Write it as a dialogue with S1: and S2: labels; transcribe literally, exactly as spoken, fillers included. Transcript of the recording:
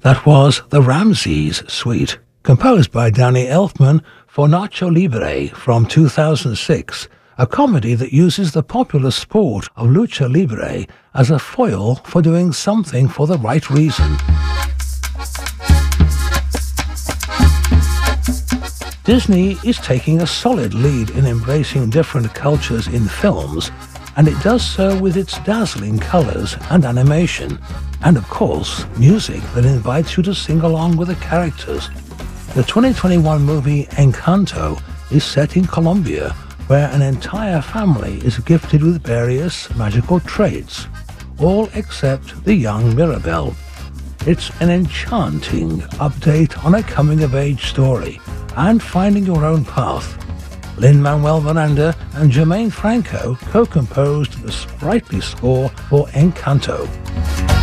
S1: That was the Ramses Suite, composed by Danny Elfman for Nacho Libre from two thousand six, a comedy that uses the popular sport of lucha libre as a foil for doing something for the right reason. Disney is taking a solid lead in embracing different cultures in films, and it does so with its dazzling colors and animation, and of course, music that invites you to sing along with the characters. The twenty twenty-one movie Encanto is set in Colombia, where an entire family is gifted with various magical traits, all except the young Mirabel. It's an enchanting update on a coming-of-age story and finding your own path. Lin-Manuel Miranda and Jermaine Franco co-composed the sprightly score for Encanto.